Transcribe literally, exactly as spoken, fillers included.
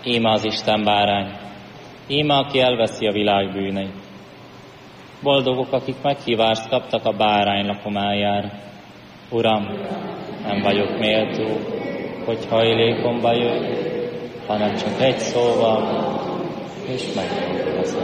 Íme az Isten bárány, íme aki elveszi a világ bűneit. Boldogok, akik meghívást kaptak a bárány lakomájára. Uram, nem vagyok méltó, hogy hajlékomba jöjj, hanem csak egy szóval, és meg fogok leszek.